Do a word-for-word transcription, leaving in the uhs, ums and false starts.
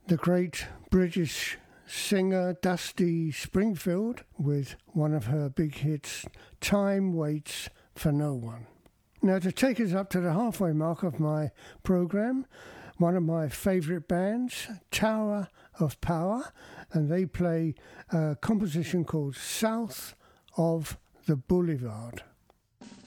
the great British singer Dusty Springfield with one of her big hits, Time Waits for No One. Now, to take us up to the halfway mark of my programme, one of my favourite bands, Tower of Power, and they play a composition called South of the Boulevard.